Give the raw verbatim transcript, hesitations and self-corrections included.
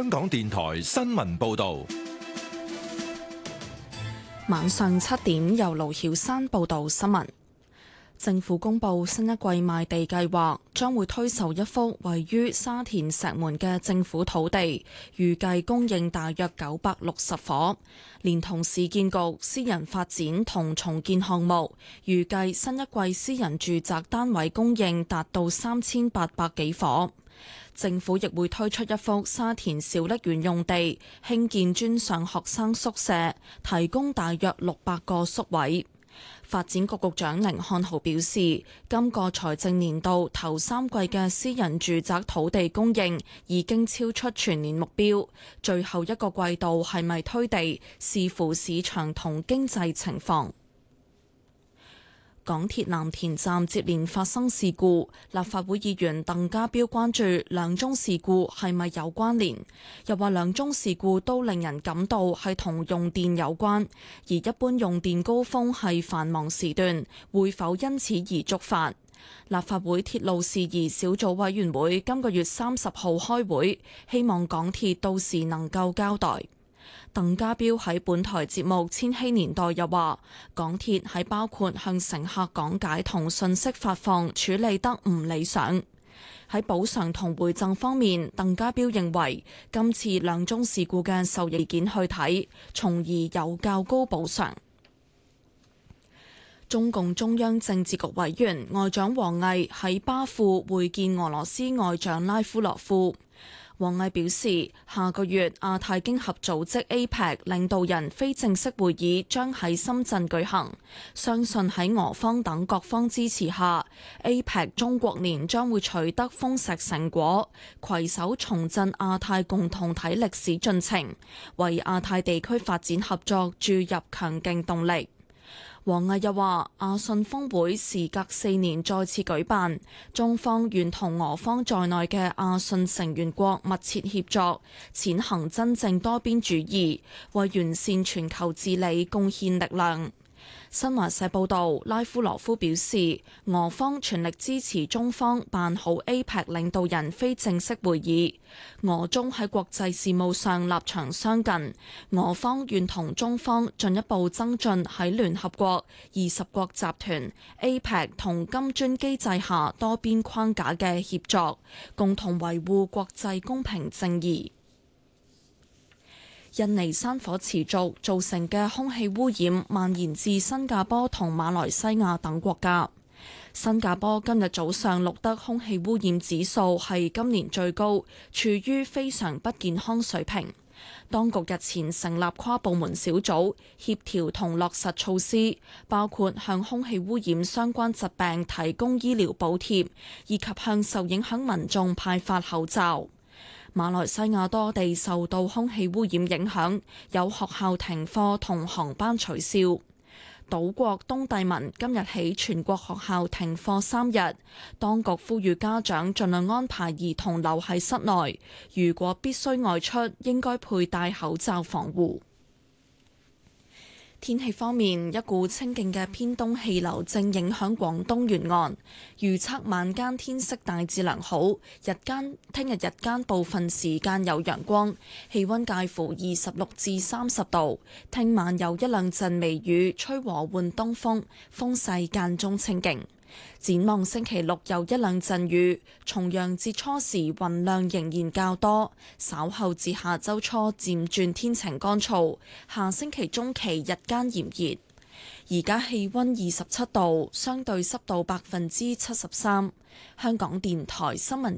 香港電台新聞報道。 晚上七點，由盧曉山報道新聞。政府公布新一季賣地計劃，將會推售一幅位於沙田石門嘅政府土地，預計供應大約九百六十伙，連同市建局、私人發展同重建項目，預計新一季私人住宅單位供應達到三千八百幾伙。政府亦會推出一幅沙田小瀝源用地，興建專上學生宿舍，提供大約六百個宿位。發展局局長甯漢豪表示，今個財政年度頭三季嘅私人住宅土地供應已經超出全年目標，最後一個季度係咪推地，視乎市場同經濟情況。港鐵藍田站接連發生事故，立法會議員鄧家彪關注兩宗事故係咪有關聯，又話兩宗事故都令人感到係同用電有關，而一般用電高峰係繁忙時段，會否因此而觸發？立法會鐵路事宜小組委員會今個月三十號開會，希望港鐵到時能夠交代。鄧家彪喺本台節目《千禧年代》又話，港鐵喺包括向乘客講解同信息發放處理得唔理想。喺補償同回贈方面，鄧家彪認為今次兩宗事故嘅受益件去睇，從而有較高補償。中共中央政治局委員外長王毅喺巴庫會見俄羅斯外長拉夫羅夫。王毅表示，下個月亞太經合組織 A P E C 領導人非正式會議將喺深圳舉行，相信喺俄方等各方支持下 ，A P E C 中國年將會取得豐碩成果，攜手重振亞太共同體歷史進程，為亞太地區發展合作注入強勁動力。王毅又話，亞信峰會時隔四年再次舉辦，中方願同俄方在內嘅亞信成員國密切協作，踐行真正多邊主義，為完善全球治理貢獻力量。新華社報道，拉夫羅夫表示，俄方全力支持中方辦好 A P E C 領導人非正式會議，俄中喺國際事務上立場相近，俄方願同中方進一步增進喺聯合國、二十國集團、A P E C 同金磚機制下多邊框架嘅協作，共同維護國際公平正義。印尼山火持續造成嘅空氣污染蔓延至新加坡同馬來西亞等國家。新加坡今日早上錄得空氣污染指數係今年最高，處於非常不健康水平。當局日前成立跨部門小組，協調同落實措施，包括向空氣污染相關疾病提供醫療補貼，以及向受影響民眾派發口罩。馬來西亞多地受到空氣污染影響，有學校停課同航班取消。島國東帝汶今日起全國學校停課三日，當局呼籲家長盡量安排兒童留喺室內，如果必須外出，應該佩戴口罩防護。天氣方面，一股清勁嘅偏東氣流正影響廣東沿岸，預測晚間天色大致良好，日間聽日日間部分時間有陽光，氣溫介乎二十六至三十度。聽晚有一兩陣微雨，吹和緩東風，風勢間中清勁。展望星期六有一兩陣雨，重陽節初時雲量仍然較多，稍後至下周初漸轉天晴乾燥，下星期中期日間炎熱。而家氣溫二十七度，相對濕度百分之七十三。香港電台新聞